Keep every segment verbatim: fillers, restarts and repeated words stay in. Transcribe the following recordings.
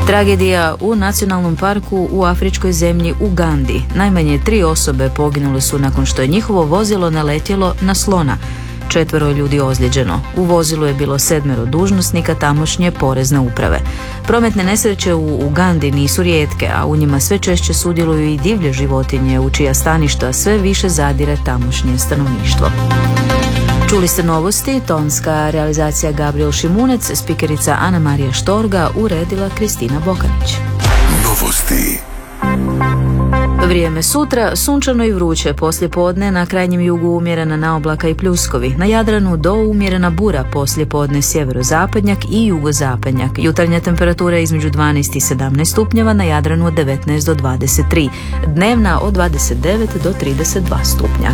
Tragedija u nacionalnom parku u afričkoj zemlji Ugandi. Najmanje tri osobe poginule su nakon što je njihovo vozilo naletjelo na slona. Četvero ljudi ozlijeđeno. U vozilu je bilo sedmero dužnosnika tamošnje porezne uprave. Prometne nesreće u Ugandi nisu rijetke, a u njima sve češće sudjeluju i divlje životinje u čija staništa sve više zadire tamošnje stanovništvo. Čuli ste novosti, tonska realizacija Gabriel Šimunec, spikerica Ana Marija Štorga, uredila Kristina Bokanić. Novosti. Vrijeme sutra, sunčano i vruće, poslije podne na krajnjem jugu umjerena naoblaka i pljuskovi, na Jadranu do umjerena bura, poslije podne sjeverozapadnjak i jugozapadnjak. Jutarnja temperatura između dvanaest i sedamnaest stupnjeva, na Jadranu od devetnaest do dvadeset tri, dnevna od dvadeset devet do trideset dva stupnja.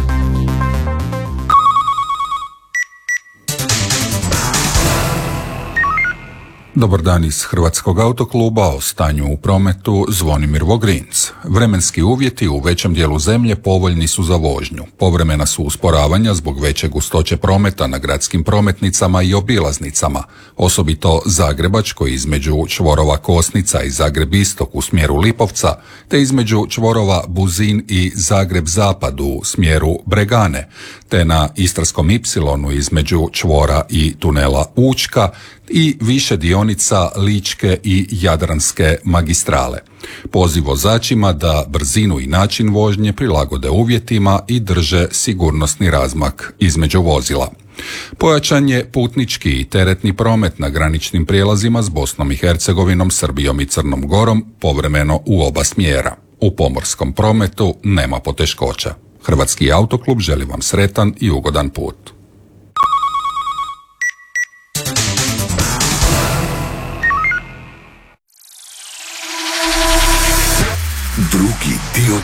Dobar dan iz Hrvatskog autokluba, o stanju u prometu Zvonimir Vogrinc. Vremenski uvjeti u većem dijelu zemlje povoljni su za vožnju. Povremena su usporavanja zbog veće gustoće prometa na gradskim prometnicama i obilaznicama, osobito zagrebačko između čvorova Kosnica i Zagreb istok u smjeru Lipovca, te između čvorova Buzin i Zagreb zapad u smjeru Bregane, te na Istarskom ipsilonu između čvora i tunela Učka i više dionica Ličke i Jadranske magistrale. Poziv vozačima da brzinu i način vožnje prilagode uvjetima i drže sigurnosni razmak između vozila. Pojačan je putnički i teretni promet na graničnim prijelazima s Bosnom i Hercegovinom, Srbijom i Crnom Gorom, povremeno u oba smjera. U pomorskom prometu nema poteškoća. Hrvatski autoklub želi vam sretan i ugodan put. Drugi dio